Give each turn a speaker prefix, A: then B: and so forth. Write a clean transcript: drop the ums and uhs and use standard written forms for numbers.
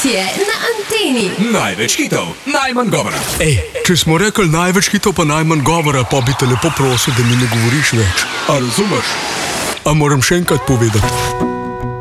A: Informacije na anteni.
B: Največ hitov, najmanj govora.
C: Ej, če smo rekli največ hitov pa najmanj govora, pa bi te lepo prosil, da mi ne govoriš več. A razumeš? A moram še enkrat povedati?